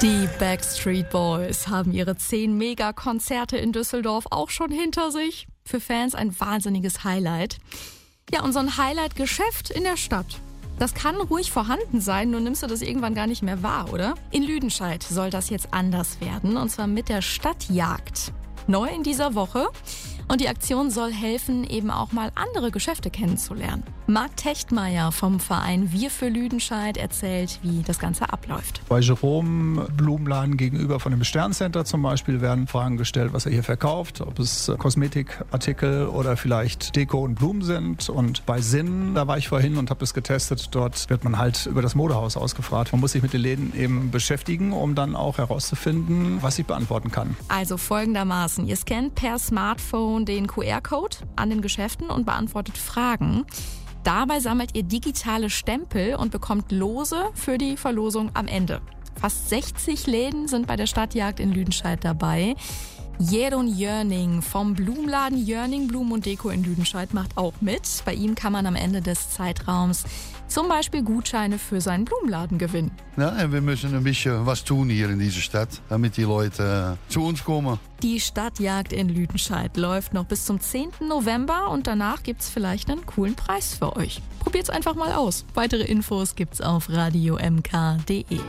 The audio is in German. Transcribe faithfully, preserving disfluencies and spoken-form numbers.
Die Backstreet Boys haben ihre zehn Megakonzerte in Düsseldorf auch schon hinter sich. Für Fans ein wahnsinniges Highlight. Ja, und so ein Highlight-Geschäft in der Stadt. Das kann ruhig vorhanden sein, nur nimmst du das irgendwann gar nicht mehr wahr, oder? In Lüdenscheid soll das jetzt anders werden, und zwar mit der Stadtjagd. Neu in dieser Woche. Und die Aktion soll helfen, eben auch mal andere Geschäfte kennenzulernen. Marc Techtmeier vom Verein Wir für Lüdenscheid erzählt, wie das Ganze abläuft. Bei Jerome Blumenladen gegenüber von dem Sterncenter zum Beispiel werden Fragen gestellt, was er hier verkauft, ob es Kosmetikartikel oder vielleicht Deko und Blumen sind. Und bei Sinn, da war ich vorhin und habe das getestet, dort wird man halt über das Modehaus ausgefragt. Man muss sich mit den Läden eben beschäftigen, um dann auch herauszufinden, was ich beantworten kann. Also folgendermaßen, ihr scannt per Smartphone den Q R-Code an den Geschäften und beantwortet Fragen. Dabei sammelt ihr digitale Stempel und bekommt Lose für die Verlosung am Ende. Fast sechzig Läden sind bei der Stadtjagd in Lüdenscheid dabei. Jeroen Jörning vom Blumenladen Jörning Blumen und Deko in Lüdenscheid macht auch mit. Bei ihm kann man am Ende des Zeitraums zum Beispiel Gutscheine für seinen Blumenladen gewinnen. Ja, wir müssen ein bisschen was tun hier in dieser Stadt, damit die Leute äh, zu uns kommen. Die Stadtjagd in Lüdenscheid läuft noch bis zum zehnten November und danach gibt's vielleicht einen coolen Preis für euch. Probiert's einfach mal aus. Weitere Infos gibt's auf radio m k punkt d e.